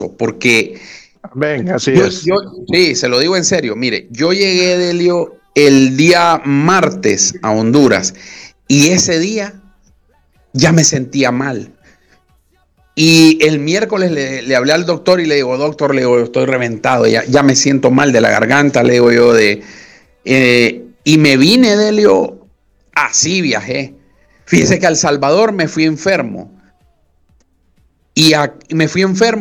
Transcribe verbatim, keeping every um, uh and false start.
porque Ven, así yo, es. yo, sí, se lo digo en serio. Mire, yo llegué, Delio, el día martes a Honduras y ese día ya me sentía mal. Y el miércoles le, le hablé al doctor y le digo, doctor, le digo, estoy reventado, ya, ya me siento mal de la garganta, le digo yo, de... eh, y me vine, Delio, así viajé. Fíjese que a El Salvador me fui enfermo. Y a, me fui enfermo.